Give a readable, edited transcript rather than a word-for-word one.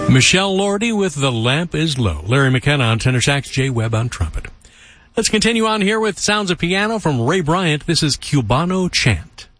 Michelle Lordy with The Lamp is Low. Larry McKenna on tenor sax, Jay Webb on trumpet. Let's continue on here with sounds of piano from Ray Bryant. This is Cubano Chant.